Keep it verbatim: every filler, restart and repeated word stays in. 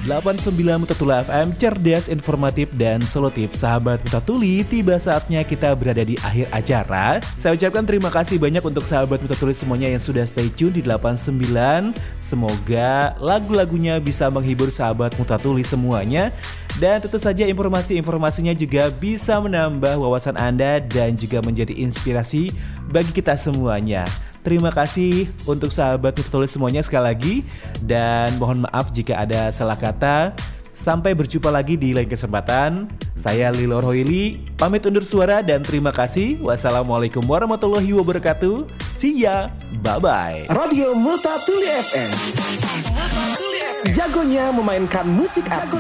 delapan puluh sembilan Mutatuli F M, cerdas, informatif, dan solutif. Sahabat Mutatuli, tiba saatnya kita berada di akhir acara. Saya ucapkan terima kasih banyak untuk sahabat Mutatuli semuanya yang sudah stay tune di delapan puluh sembilan. Semoga lagu-lagunya bisa menghibur sahabat Mutatuli semuanya. Dan tentu saja informasi-informasinya juga bisa menambah wawasan Anda dan juga menjadi inspirasi bagi kita semuanya. Terima kasih untuk sahabat Mutatuli semuanya sekali lagi. Dan mohon maaf jika ada salah kata. Sampai berjumpa lagi di lain kesempatan. Saya Lilo Rohili, pamit undur suara dan terima kasih. Wassalamualaikum warahmatullahi wabarakatuh. See ya, bye-bye. Radio Mutatuli F M, jagonya memainkan musik api.